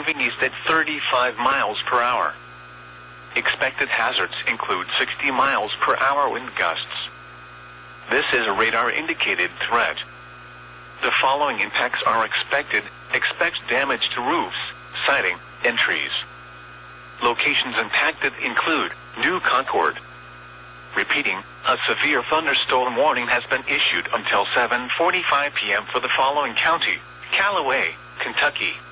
moving east at 35 miles per hour. Expected hazards include 60 miles per hour wind gusts. This is a radar-indicated threat. The following impacts are expected. Expect damage to roofs, siding, and trees. Locations impacted include New Concord. Repeating, a severe thunderstorm warning has been issued until 7:45 p.m. for the following county: Callaway, Kentucky,